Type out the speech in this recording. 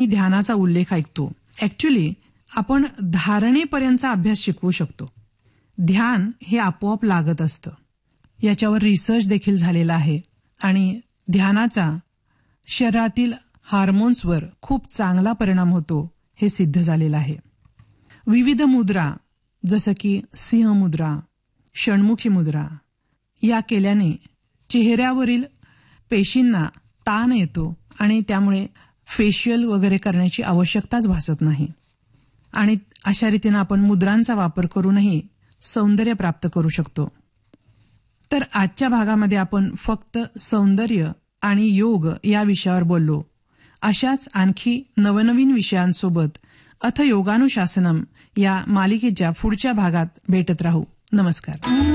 ध्यानाचा उल्लेख ऐकतो. ऍक्च्युली आपण धारणेपर्यंतचा अभ्यास शिकवू शकतो. ध्यान हे आपोआप लागत असतं. याच्यावर रिसर्च देखील झालेला आहे आणि ध्यानाचा शरीरातील हार्मोन्सवर खूप चांगला परिणाम होतो हे सिद्ध झालेलं आहे. विविध मुद्रा जसं की सिंह मुद्रा, षण्मुखी मुद्रा या केल्याने चेहऱ्यावरील पेशींना ताण येतो आणि त्यामुळे फेशियल वगैरे करण्याची आवश्यकताच भासत नाही. आणि अशा रीतीनं आपण मुद्रांचा वापर करूनही सौंदर्य प्राप्त करू शकतो. तर आजच्या भागामध्ये आपण फक्त सौंदर्य आणि योग या विषयावर बोललो. अशाच आणखी नवनवीन विषयांसोबत अथ योगानुशासनम या मालिकेच्या पुढच्या भागात भेटत राहू. नमस्कार.